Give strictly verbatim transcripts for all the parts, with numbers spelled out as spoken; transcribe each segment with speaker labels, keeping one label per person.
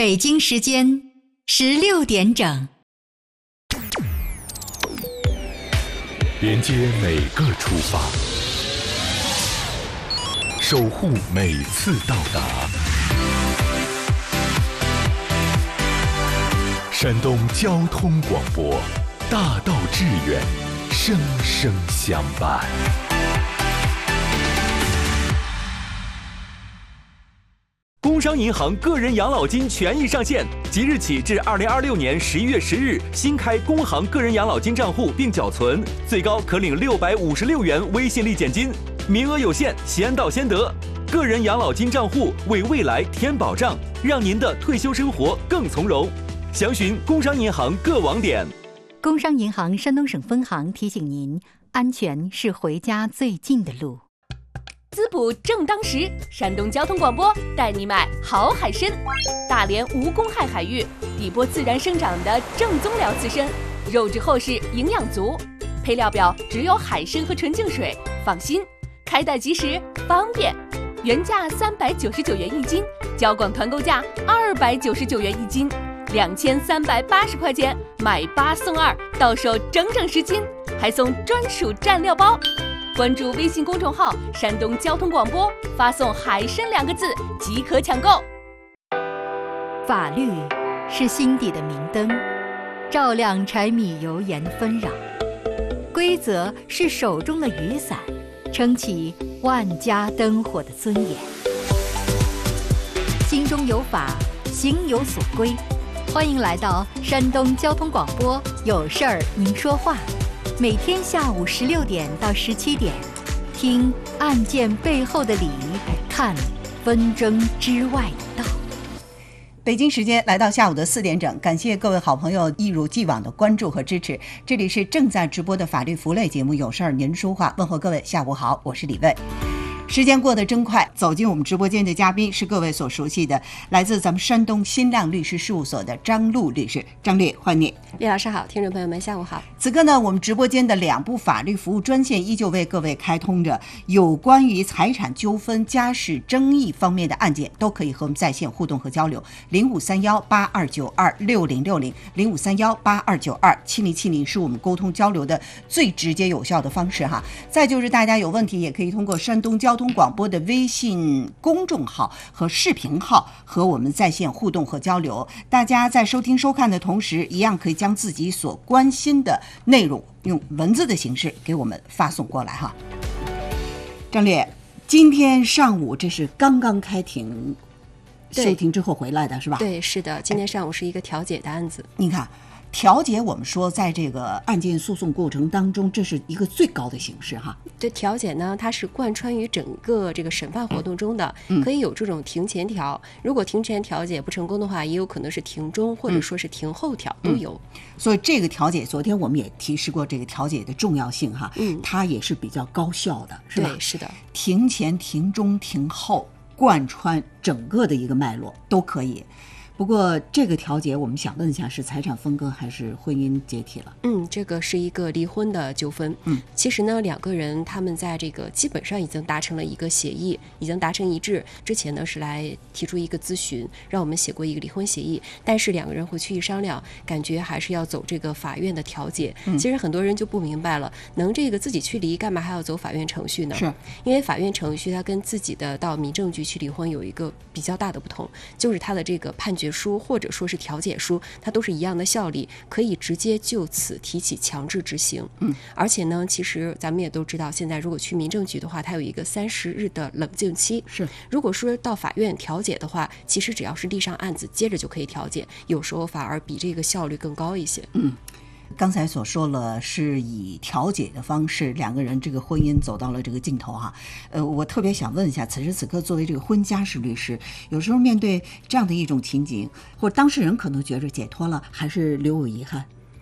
Speaker 1: 北京时间十六点整，
Speaker 2: 连接每个出发，守护每次到达。山东交通广播，大道致远，生生相伴。
Speaker 3: 工商银行个人养老金权益上线，即日起至二零二六年十一月十日，新开工行个人养老金账户并缴存，最高可领六百五十六元微信立减金，名额有限，先到先得。个人养老金账户为未来添保障，让您的退休生活更从容。详询工商银行各网点。
Speaker 1: 工商银行山东省分行提醒您：安全是回家最近的路。
Speaker 4: 滋补正当时，山东交通广播带你买好海参。大连无公害海域，底波自然生长的正宗辽刺参，肉质厚实，营养足。配料表只有海参和纯净水，放心，开袋即时，方便。原价三百九十九元一斤，交广团购价二百九十九元一斤，两千三百八十块钱买八送二，到手整整十斤，还送专属蘸料包。关注微信公众号山东交通广播，发送海参两个字即可抢购。
Speaker 1: 法律是心底的明灯，照亮柴米油盐纷扰；规则是手中的雨伞，撑起万家灯火的尊严。心中有法，行有所归。欢迎来到山东交通广播，有事儿您说话。每天下午十六点到十七点，听案件背后的理，看纷争之外的道。
Speaker 5: 北京时间来到下午的四点整，感谢各位好朋友一如既往的关注和支持。这里是正在直播的法律服务类节目《有事儿您说话》，问候各位下午好，我是李卫。时间过得真快，走进我们直播间的嘉宾是各位所熟悉的，来自咱们山东新亮律师事务所的张璐律师。张律，欢迎你。
Speaker 6: 李老师好，听众朋友们下午好。
Speaker 5: 此刻呢，我们直播间的两部法律服务专线依旧为各位开通着，有关于财产纠纷、家事争议方面的案件，都可以和我们在线互动和交流。零五三幺八二九二六零六零，零五三幺八二九二七零七零是我们沟通交流的最直接有效的方式哈。再就是大家有问题，也可以通过山东交通广播的微信公众号和视频号和我们在线互动和交流。大家在收听收看的同时，一样可以将自己所关心的内容用文字的形式给我们发送过来哈。张律，今天上午这是刚刚开庭休庭之后回来的是吧？
Speaker 6: 对，是的，今天上午是一个调解的案子。
Speaker 5: 你看调解，我们说在这个案件诉讼过程当中，这是一个最高的形式哈。
Speaker 6: 对，调解呢，它是贯穿于整个这个审判活动中的，
Speaker 5: 嗯、
Speaker 6: 可以有这种庭前调，如果庭前调解不成功的话，也有可能是庭中或者说是庭后调、嗯、都有。
Speaker 5: 所以这个调解，昨天我们也提示过这个调解的重要性哈，
Speaker 6: 嗯，
Speaker 5: 它也是比较高效的，是吧？
Speaker 6: 对，是的，
Speaker 5: 庭前、庭中、庭后，贯穿整个的一个脉络都可以。不过这个调解我们想问一下，是财产分割还是婚姻解体了？
Speaker 6: 嗯，这个是一个离婚的纠纷。
Speaker 5: 嗯，
Speaker 6: 其实呢，两个人他们在这个基本上已经达成了一个协议，已经达成一致。之前呢是来提出一个咨询，让我们写过一个离婚协议，但是两个人回去一商量，感觉还是要走这个法院的调解。
Speaker 5: 嗯、
Speaker 6: 其实很多人就不明白了，能这个自己去离，干嘛还要走法院程序呢？
Speaker 5: 是
Speaker 6: 因为法院程序它跟自己的到民政局去离婚有一个比较大的不同，就是它的这个判决书或者说是调解书，它都是一样的效力，可以直接就此提起强制执行。
Speaker 5: 嗯，
Speaker 6: 而且呢，其实咱们也都知道，现在如果去民政局的话，它有一个三十日的冷静期。
Speaker 5: 是，
Speaker 6: 如果说到法院调解的话，其实只要是立上案子，接着就可以调解，有时候反而比这个效率更高一些。
Speaker 5: 嗯。刚才所说了，是以调解的方式，两个人这个婚姻走到了这个尽头哈。呃，我特别想问一下，此时此刻作为这个婚家事律师，有时候面对这样的一种情景，或者当事人可能觉着解脱了，还是留有遗憾？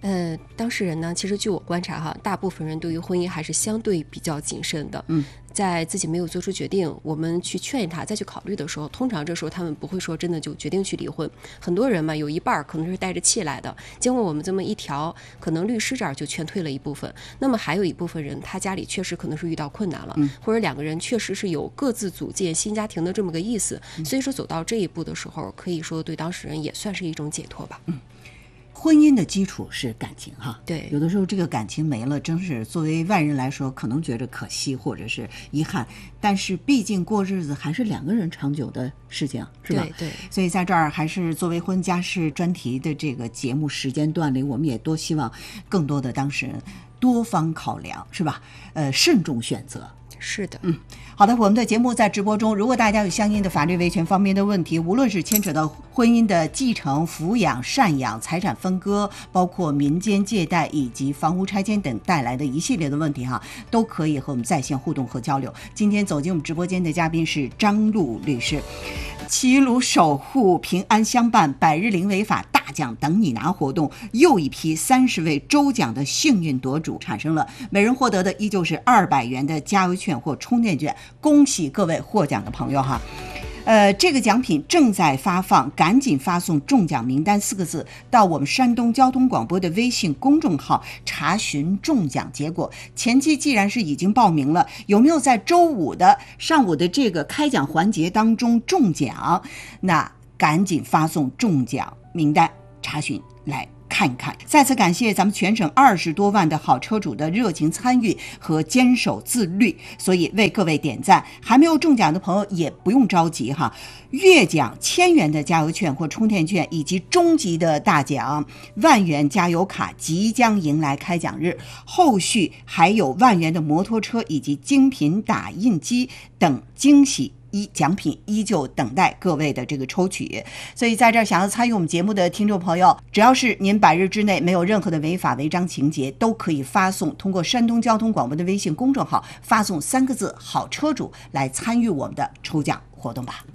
Speaker 6: 呃，当事人呢，其实据我观察哈，大部分人对于婚姻还是相对比较谨慎的。
Speaker 5: 嗯，
Speaker 6: 在自己没有做出决定，我们去劝他再去考虑的时候，通常这时候他们不会说真的就决定去离婚。很多人嘛，有一半可能是带着气来的，经过我们这么一调，可能律师这儿就劝退了一部分。那么还有一部分人，他家里确实可能是遇到困难了，
Speaker 5: 嗯、
Speaker 6: 或者两个人确实是有各自组建新家庭的这么个意思。
Speaker 5: 嗯、
Speaker 6: 所以说走到这一步的时候，可以说对当事人也算是一种解脱吧。
Speaker 5: 嗯。婚姻的基础是感情哈，
Speaker 6: 对，
Speaker 5: 有的时候这个感情没了，真是作为外人来说，可能觉着可惜或者是遗憾，但是毕竟过日子还是两个人长久的事情，是吧？
Speaker 6: 对对。
Speaker 5: 所以在这儿还是作为婚家事专题的这个节目时间段里，我们也多希望更多的当事人多方考量，是吧？呃，慎重选择。
Speaker 6: 是的，
Speaker 5: 嗯，好的，我们的节目在直播中，如果大家有相应的法律维权方面的问题，无论是牵扯到婚姻的继承、抚养、赡养、财产分割，包括民间借贷以及房屋拆迁等带来的一系列的问题哈，都可以和我们在线互动和交流。今天走进我们直播间的嘉宾是张璐律师。齐鲁守护平安相伴百日零违法大奖等你拿活动，又一批三十位周奖的幸运得主产生了，每人获得的依旧是二百元的加油券或充电券，恭喜各位获奖的朋友哈。呃，这个奖品正在发放，赶紧发送中奖名单四个字到我们山东交通广播的微信公众号查询中奖结果。前期既然是已经报名了，有没有在周五的上午的这个开奖环节当中中奖？那赶紧发送中奖名单查询来看一看。再次感谢咱们全省二十多万的好车主的热情参与和坚守自律，所以为各位点赞。还没有中奖的朋友也不用着急哈，月奖千元的加油券或充电券，以及终极的大奖万元加油卡即将迎来开奖日，后续还有万元的摩托车以及精品打印机等惊喜一奖品依旧等待各位的这个抽取。所以在这儿想要参与我们节目的听众朋友，只要是您百日之内没有任何的违法违章情节，都可以发送通过山东交通广播的微信公众号发送三个字好车主来参与我们的抽奖活动吧。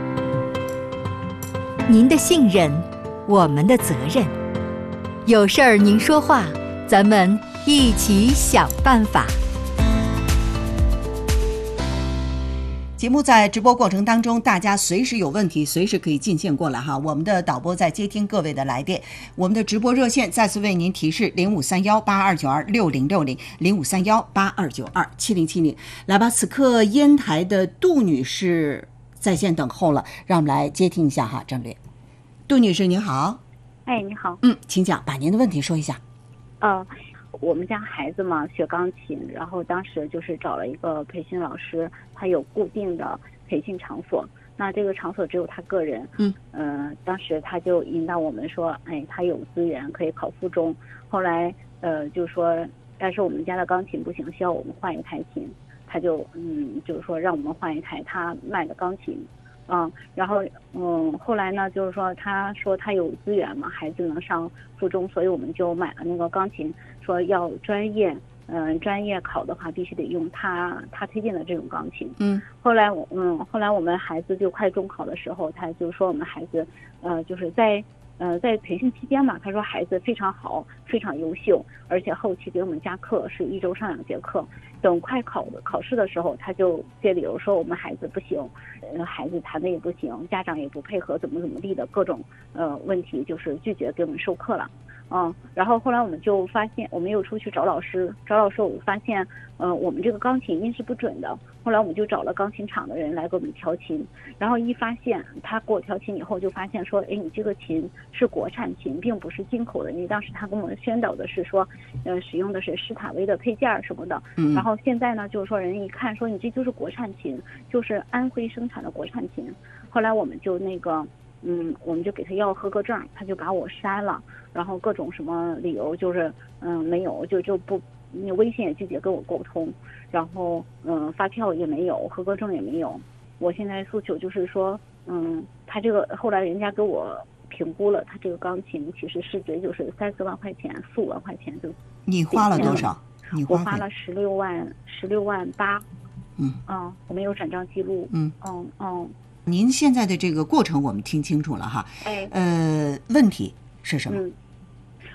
Speaker 1: 您的信任，我们的责任，有事儿您说话，咱们一起想办法。
Speaker 5: 节目在直播过程当中，大家随时有问题随时可以进线过来哈，我们的导播在接听各位的来电。我们的直播热线再次为您提示零五三幺八二九二六零六零 零五三幺八二九二七零七零。来吧，此刻烟台的杜女士在线等候了，让我们来接听一下哈，张律。杜女士您好。
Speaker 7: 哎，你好。
Speaker 5: 嗯，请讲，把您的问题说一下。
Speaker 7: 呃我们家孩子嘛学钢琴，然后当时就是找了一个培训老师，他有固定的培训场所，那这个场所只有他个人。
Speaker 5: 嗯，
Speaker 7: 呃，当时他就引导我们说，哎，他有资源可以考附中。后来呃就说，但是我们家的钢琴不行，需要我们换一台琴。他就嗯就是说让我们换一台他卖的钢琴。嗯，然后嗯，后来呢，就是说他说他有资源嘛，孩子能上附中，所以我们就买了那个钢琴，说要专业，嗯、呃，专业考的话必须得用他他推荐的这种钢琴。
Speaker 5: 嗯，
Speaker 7: 后来我嗯，后来我们孩子就快中考的时候，他就说我们孩子，呃，就是在呃在培训期间嘛，他说孩子非常好，非常优秀，而且后期给我们加课是一周上两节课。等快考的考试的时候，他就借理由说我们孩子不行，呃，孩子弹的也不行，家长也不配合，怎么怎么地的各种呃问题，就是拒绝给我们授课了。嗯，然后后来我们就发现，我们又出去找老师，找老师我们发现，呃，我们这个钢琴音是不准的。后来我们就找了钢琴厂的人来给我们调琴，然后一发现他给我调琴以后，就发现说，哎，你这个琴是国产琴，并不是进口的。因为当时他跟我们宣导的是说，呃，使用的是施塔威的配件什么的。
Speaker 5: 嗯。
Speaker 7: 然后现在呢，就是说人一看说你这就是国产琴，就是安徽生产的国产琴。后来我们就那个。嗯，我们就给他要合格证，他就把我删了，然后各种什么理由就是嗯没有，就就不，你微信也拒绝跟我沟通，然后嗯发票也没有，合格证也没有。我现在诉求就是说，嗯，他这个后来人家给我评估了，他这个钢琴其实市值就是三四万块钱，四五万块钱就。
Speaker 5: 你花了多少？你花
Speaker 7: 我花了十六万，十六万八。
Speaker 5: 嗯。
Speaker 7: 嗯，我没有转账记录。
Speaker 5: 嗯。
Speaker 7: 嗯嗯。
Speaker 5: 您现在的这个过程我们听清楚了哈，
Speaker 7: 哎，
Speaker 5: 呃，问题是什么？
Speaker 7: 嗯，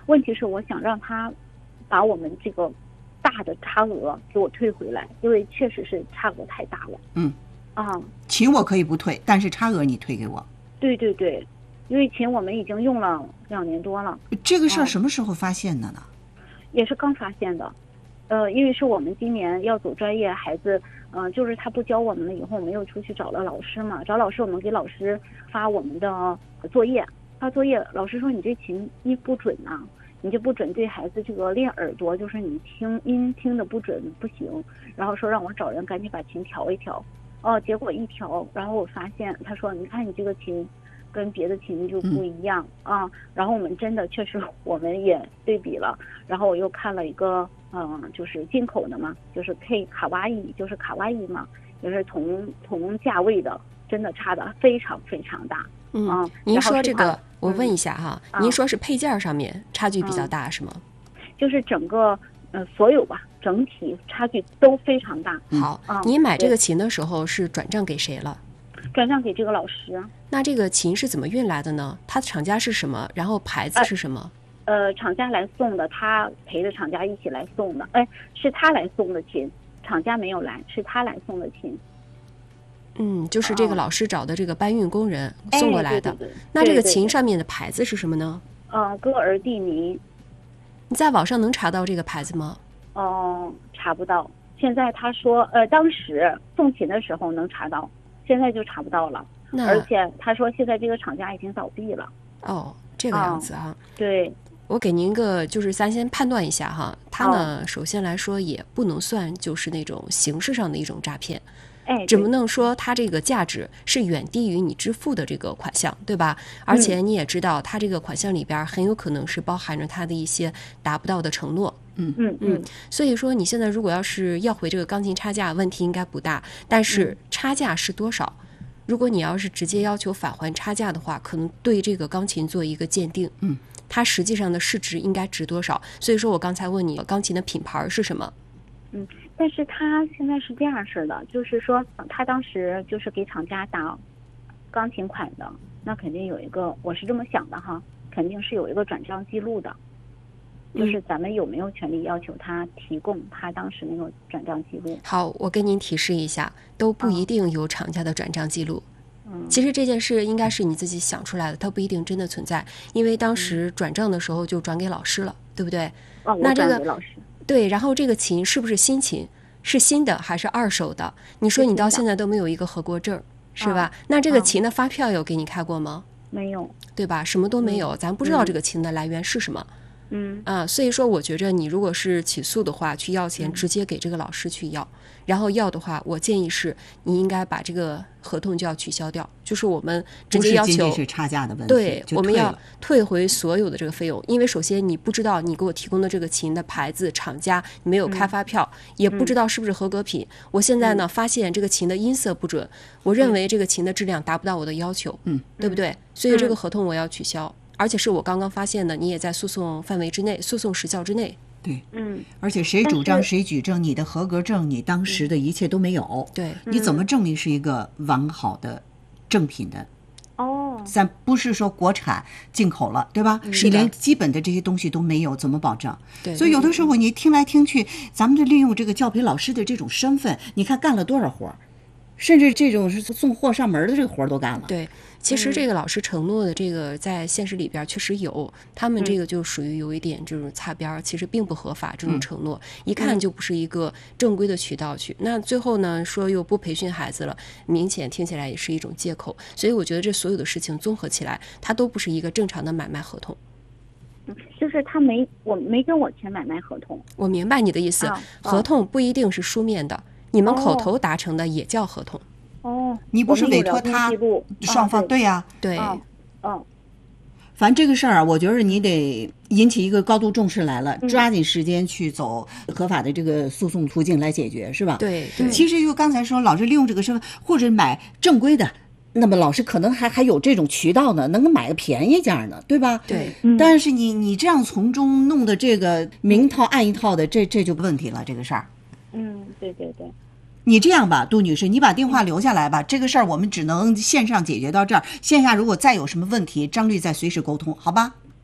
Speaker 7: 问题是我想让他把我们这个大的差额给我退回来，因为确实是差额太大了。
Speaker 5: 嗯，
Speaker 7: 啊，
Speaker 5: 琴我可以不退，但是差额你退给我。
Speaker 7: 对对对，因为琴我们已经用了两年多了。
Speaker 5: 这个事儿什么时候发现的呢？
Speaker 7: 也是刚发现的。呃，因为是我们今年要走专业，孩子，嗯、呃，就是他不教我们了以后，我们又出去找了老师嘛，找老师，我们给老师发我们的作业，发作业，老师说你这琴音不准呐、啊，你这不准对孩子这个练耳朵，就是你听音听的不准不行，然后说让我找人赶紧把琴调一调，哦，结果一调，然后我发现他说你看你这个琴跟别的琴就不一样、嗯、啊，然后我们真的确实我们也对比了，然后我又看了一个。嗯，就是进口的嘛，就是 K 卡哇伊，就是卡哇伊嘛，就是同同价位的，真的差的非常非常大。
Speaker 6: 嗯，
Speaker 7: 啊、
Speaker 6: 您说这个，我问一下哈，
Speaker 7: 嗯、
Speaker 6: 您说是配件上面差距比较大、嗯、是吗？
Speaker 7: 就是整个呃所有吧，整体差距都非常大。
Speaker 6: 好，
Speaker 7: 嗯、
Speaker 6: 您买这个琴的时候是转账给谁了？
Speaker 7: 转账给这个老师。
Speaker 6: 那这个琴是怎么运来的呢？它的厂家是什么？然后牌子是什么？
Speaker 7: 呃呃，厂家来送的，他陪着厂家一起来送的。哎，是他来送的琴，厂家没有来，是他来送的琴。
Speaker 6: 嗯，就是这个老师找的这个搬运工人送过来的。
Speaker 7: 哎、对对对
Speaker 6: 那这个琴上面的牌子是什么呢？
Speaker 7: 呃，歌尔蒂尼。
Speaker 6: 你在网上能查到这个牌子吗？
Speaker 7: 哦、呃，查不到。现在他说，呃，当时送琴的时候能查到，现在就查不到了。
Speaker 6: 那
Speaker 7: 而且他说现在这个厂家已经倒闭了。
Speaker 6: 哦，这个样子啊。
Speaker 7: 哦、对。
Speaker 6: 我给您一个，就是咱先判断一下哈，它呢，哦、首先来说也不能算就是那种形式上的一种诈骗，
Speaker 7: 哎，
Speaker 6: 只能说它这个价值是远低于你支付的这个款项，对吧？而且你也知道，它这个款项里边很有可能是包含着它的一些达不到的承诺。
Speaker 5: 嗯
Speaker 7: 嗯嗯，
Speaker 6: 所以说你现在如果要是要回这个钢琴差价，问题应该不大，但是差价是多少？如果你要是直接要求返还差价的话，可能对这个钢琴做一个鉴定。
Speaker 5: 嗯。
Speaker 6: 它实际上的市值应该值多少？所以说我刚才问你，钢琴的品牌是什么？
Speaker 7: 嗯，但是他现在是这样式的，就是说他当时就是给厂家打钢琴款的，那肯定有一个，我是这么想的哈，肯定是有一个转账记录的，就是咱们有没有权利要求他提供他当时那个转账记录？
Speaker 6: 好，我跟您提示一下，都不一定有厂家的转账记录。其实这件事应该是你自己想出来的，它不一定真的存在，因为当时转账的时候就转给老师了，对不对？
Speaker 7: 哦，
Speaker 6: 那这个
Speaker 7: 老师
Speaker 6: 对，然后这个琴是不是新琴？是新的还是二手的？你说你到现在都没有一个合格证，是吧？
Speaker 7: 哦、
Speaker 6: 那这个琴的发票有给你开过吗？
Speaker 7: 没有，
Speaker 6: 对吧？什么都没有，
Speaker 7: 嗯、
Speaker 6: 咱不知道这个琴的来源是什么。
Speaker 7: 嗯
Speaker 6: 啊，所以说我觉着你如果是起诉的话，去要钱直接给这个老师去要，嗯、然后要的话，我建议是你应该把这个合同就要取消掉，就是我们直接要求
Speaker 5: 是差价的问题，
Speaker 6: 对，我们要退回所有的这个费用，因为首先你不知道你给我提供的这个琴的牌子、厂家，你没有开发票，嗯、也不知道是不是合格品。嗯、我现在呢、嗯、发现这个琴的音色不准，我认为这个琴的质量达不到我的要求，
Speaker 5: 嗯，
Speaker 6: 对不对？所以这个合同我要取消。而且是我刚刚发现的，你也在诉讼范围之内，诉讼时效之内。
Speaker 5: 对，
Speaker 7: 嗯，
Speaker 5: 而且谁主张谁举证，你的合格证，你当时的一切都没有。
Speaker 6: 对，
Speaker 5: 你怎么证明是一个完好的正品的？
Speaker 7: 哦，
Speaker 5: 咱不是说国产进口了，对吧？你连基本的这些东西都没有，怎么保证？
Speaker 6: 对，
Speaker 5: 所以有的时候你听来听去，咱们就利用这个教培老师的这种身份，你看干了多少活，甚至这种是送货上门的这个活都干了。
Speaker 6: 对。其实这个老师承诺的这个在现实里边确实有，他们这个就属于有一点这种擦边，其实并不合法，这种承诺一看就不是一个正规的渠道去。那最后呢说又不培训孩子了，明显听起来也是一种借口。所以我觉得这所有的事情综合起来，它都不是一个正常的买卖合同。
Speaker 7: 就是他没我没跟我签买卖合同。
Speaker 6: 我明白你的意思，
Speaker 7: 啊、
Speaker 6: 合同不一定是书面的，你们口头达成的也叫合同。
Speaker 7: 哦，
Speaker 5: 你不是委托他双方？对呀，
Speaker 6: 对，
Speaker 7: 嗯，
Speaker 5: 反正这个事儿啊，我觉得你得引起一个高度重视来了，抓紧时间去走合法的这个诉讼途径来解决，是吧？
Speaker 6: 对对。
Speaker 5: 其实就刚才说，老师利用这个身份或者买正规的，那么老师可能还还有这种渠道呢，能够买个便宜价的，对吧？
Speaker 6: 对。
Speaker 5: 但是你你这样从中弄的这个明套暗一套的，这这就问题了，这个事儿。
Speaker 7: 嗯，对对对。
Speaker 5: 你这样吧，杜女士，你把电话留下来吧。这个事儿我们只能线上解决到这儿，线下如果再有什么问题，张律再随时沟通，好吧？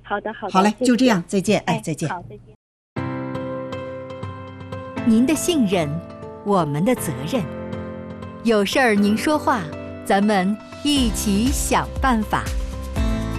Speaker 7: 好的，好的，
Speaker 5: 好嘞，
Speaker 7: 谢谢
Speaker 5: 就这样，再见，哎，
Speaker 7: 哎，
Speaker 5: 再见。
Speaker 7: 好，再见。
Speaker 1: 您的信任，我们的责任。有事儿您说话，咱们一起想办法。